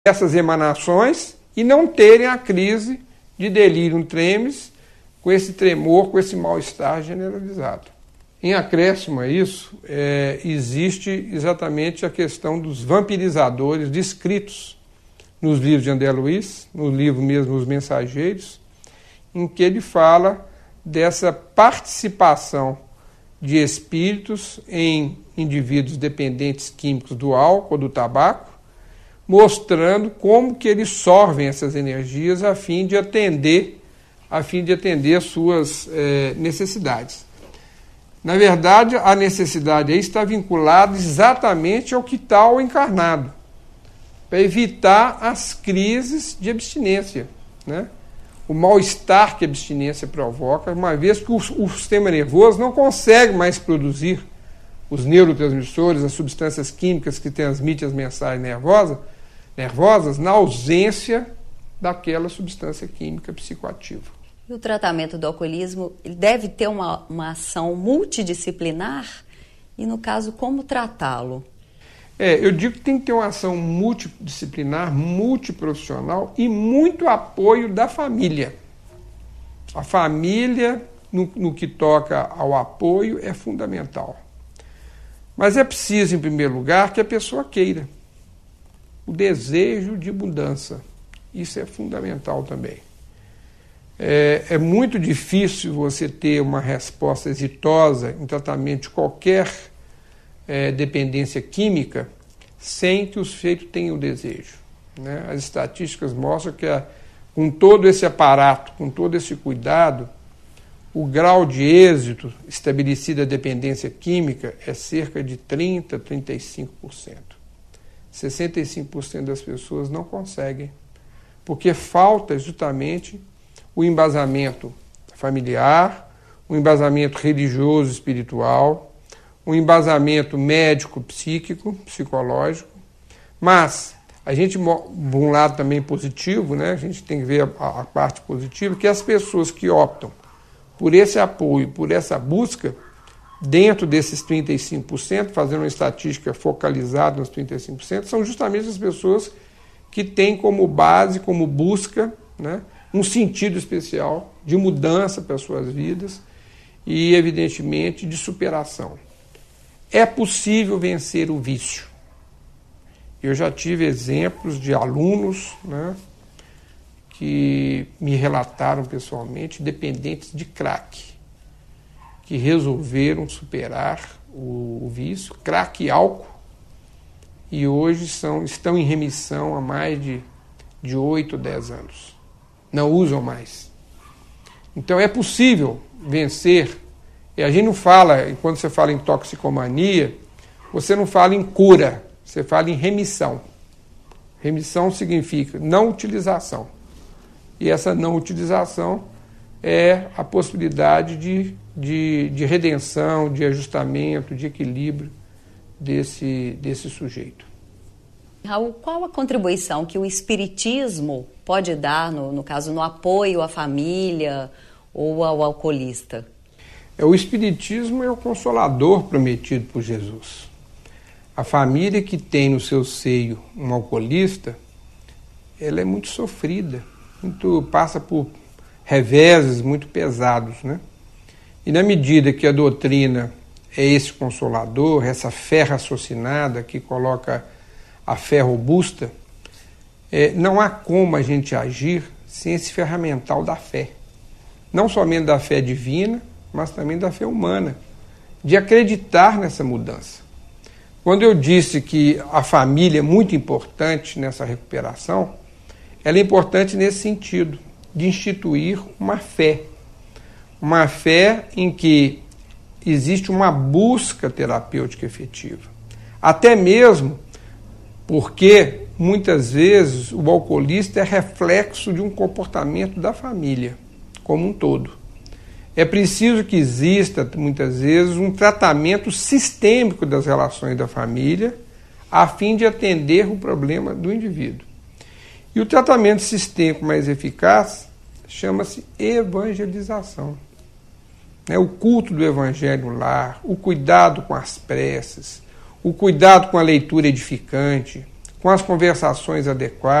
essas emanações e não terem a crise de delírio tremens, com esse tremor, com esse mal-estar generalizado. Em acréscimo a isso, existe exatamente a questão dos vampirizadores descritos nos livros de André Luiz, no livro mesmo Os Mensageiros, em que ele fala dessa participação de espíritos em indivíduos dependentes químicos do álcool ou do tabaco, mostrando como que eles sorvem essas energias a fim de atender as suas necessidades. Na verdade, a necessidade aí está vinculada exatamente ao que está ao encarnado, para evitar as crises de abstinência, né? O mal-estar que a abstinência provoca, uma vez que o sistema nervoso não consegue mais produzir os neurotransmissores, as substâncias químicas que transmitem as mensagens nervosas na ausência daquela substância química psicoativa. E o tratamento do alcoolismo ele deve ter uma ação multidisciplinar? E, no caso, como tratá-lo? Eu digo que tem que ter uma ação multidisciplinar, multiprofissional e muito apoio da família. A família, no que toca ao apoio, é fundamental. Mas é preciso, em primeiro lugar, que a pessoa queira. O desejo de mudança. Isso é fundamental também. É muito difícil você ter uma resposta exitosa em tratamento de qualquer dependência química sem que o sujeito tenha o desejo, né? As estatísticas mostram que com todo esse aparato, com todo esse cuidado, o grau de êxito estabelecido da dependência química é cerca de 30%, 35%. 65% das pessoas não conseguem, porque falta justamente o embasamento familiar, o embasamento religioso, espiritual, um embasamento médico, psíquico, psicológico, mas a gente, por um lado também positivo, né, a gente tem que ver a parte positiva, que as pessoas que optam por esse apoio, por essa busca, dentro desses 35%, fazendo uma estatística focalizada nos 35%, são justamente as pessoas que têm como base, como busca, né, um sentido especial de mudança para as suas vidas e, evidentemente, de superação. É possível vencer o vício. Eu já tive exemplos de alunos, né, que me relataram pessoalmente, dependentes de crack, que resolveram superar o vício, crack e álcool, e hoje estão em remissão há mais de 8 ou 10 anos. Não usam mais. Então é possível vencer. E a gente não fala, quando você fala em toxicomania, você não fala em cura, você fala em remissão. Remissão significa não utilização. E essa não utilização é a possibilidade de redenção, de ajustamento, de equilíbrio desse sujeito. Raul, qual a contribuição que o espiritismo pode dar, no caso, no apoio à família ou ao alcoolista? O espiritismo é o consolador prometido por Jesus. A família que tem no seu seio um alcoolista, ela é muito sofrida, passa por reveses muito pesados, né? E na medida que a doutrina é esse consolador, essa fé raciocinada que coloca a fé robusta, não há como a gente agir sem esse ferramental da fé. Não somente da fé divina, mas também da fé humana, de acreditar nessa mudança. Quando eu disse que a família é muito importante nessa recuperação, ela é importante nesse sentido, de instituir uma fé em que existe uma busca terapêutica efetiva. Até mesmo porque, muitas vezes, o alcoolista é reflexo de um comportamento da família como um todo. É preciso que exista, muitas vezes, um tratamento sistêmico das relações da família a fim de atender o problema do indivíduo. E o tratamento sistêmico mais eficaz chama-se evangelização. O culto do evangelho no lar, o cuidado com as preces, o cuidado com a leitura edificante, com as conversações adequadas.